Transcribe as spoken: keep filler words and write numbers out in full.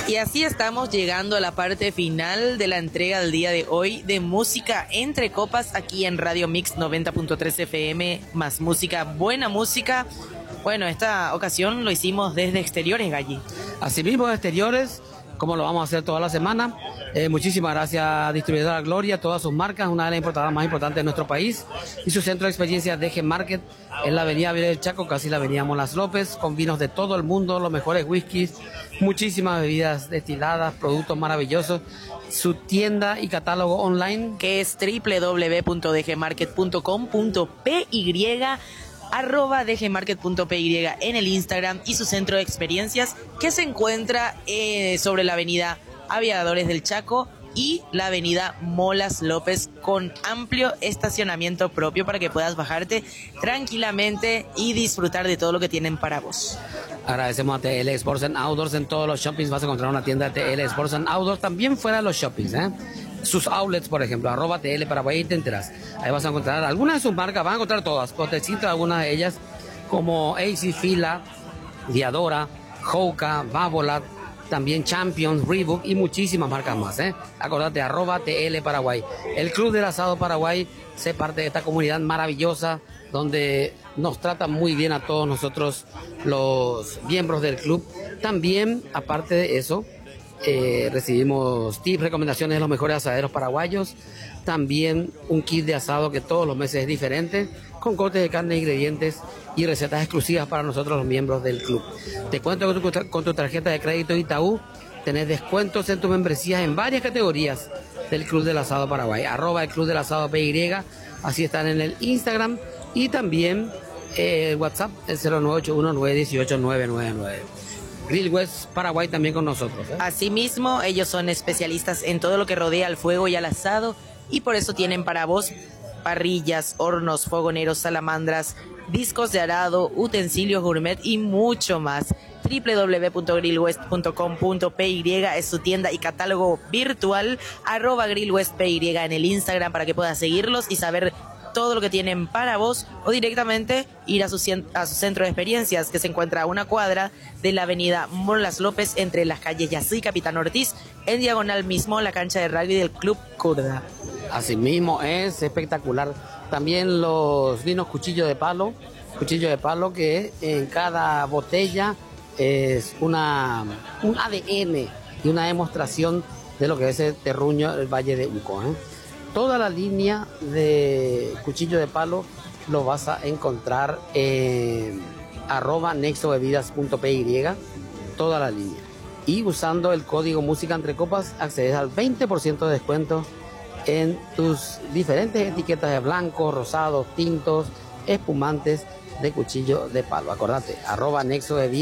Y así estamos llegando a la parte final de la entrega del día de hoy de Música Entre Copas aquí en Radio Mix noventa punto tres F M, más música, buena música. Bueno, esta ocasión lo hicimos desde Exteriores, Galli. Así mismo, Exteriores, como lo vamos a hacer toda la semana. Eh, muchísimas gracias a Distribuidora Gloria, todas sus marcas, una de las importadoras más importantes de nuestro país, y su centro de experiencia D G Market en la avenida Villa del Chaco, casi la avenida Molas López, con vinos de todo el mundo, los mejores whiskies, muchísimas bebidas destiladas, productos maravillosos. Su tienda y catálogo online, que es doble u doble u doble u punto d g market punto com punto p y, arroba dgmarket punto p y en el Instagram, y su centro de experiencias que se encuentra eh, sobre la avenida Aviadores del Chaco y la avenida Molas López, con amplio estacionamiento propio para que puedas bajarte tranquilamente y disfrutar de todo lo que tienen para vos. Agradecemos a T L Sports and Outdoors. En todos los shoppings vas a encontrar una tienda de T L Sports and Outdoors, también fuera de los shoppings, ¿eh? Sus outlets, por ejemplo, arroba T L Paraguay, y te enteras. Ahí vas a encontrar algunas de sus marcas, vas a encontrar todas, pero te cito algunas de ellas, como A C Fila, Diadora, Hoka, Babolat, también Champions, Reebok y muchísimas marcas más, ¿eh? Acordate, arroba T L Paraguay. El Club del Asado Paraguay se parte de esta comunidad maravillosa donde nos tratan muy bien a todos nosotros los miembros del club. También, aparte de eso, eh, recibimos tips, recomendaciones de los mejores asaderos paraguayos. También un kit de asado que todos los meses es diferente, con cortes de carne, ingredientes y recetas exclusivas para nosotros los miembros del club. Te cuento que con tu, con tu tarjeta de crédito Itaú tenés descuentos en tus membresías en varias categorías del Club del Asado Paraguay, arroba el Club del Asado P Y, así están en el Instagram, y también eh, WhatsApp, el cero nueve ocho uno nueve uno ocho nueve nueve nueve. Grill West Paraguay también con nosotros, ¿eh? Asimismo, ellos son especialistas en todo lo que rodea al fuego y al asado, y por eso tienen para vos parrillas, hornos, fogoneros, salamandras, discos de arado, utensilios gourmet y mucho más. doble u doble u doble u punto grill west punto com punto p y es su tienda y catálogo virtual, arroba grillwestpy en el Instagram para que puedas seguirlos y saber todo lo que tienen para vos, o directamente ir a su, a su centro de experiencias, que se encuentra a una cuadra de la avenida Molas López, entre las calles Yací y Capitán Ortiz, en diagonal mismo la cancha de rugby del Club Kurda. Así mismo, es espectacular. También los vinos cuchillo de palo, cuchillo de palo que en cada botella es una un A D N y una demostración de lo que es el terruño del Valle de Uco, ¿eh? Toda la línea de cuchillo de palo lo vas a encontrar en arroba nexobebidas punto p y, toda la línea. Y usando el código Música Entre Copas accedes al veinte por ciento de descuento en tus diferentes etiquetas de blancos, rosados, tintos, espumantes de cuchillo de palo. Acordate, arroba nexobebidas.